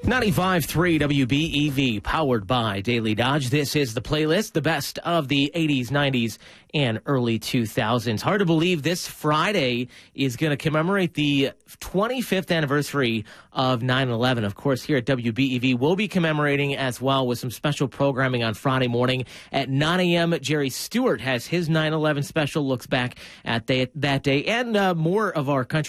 95.3 WBEV, powered by Daily Dodge. This is the playlist, the best of the 80s, 90s, and early 2000s. Hard to believe this Friday is going to commemorate the 25th anniversary of 9/11. Of course, here at WBEV, we'll be commemorating as well with some special programming on Friday morning at 9 a.m. Jerry Stewart has his 9/11 special, looks back at that day, and more of our country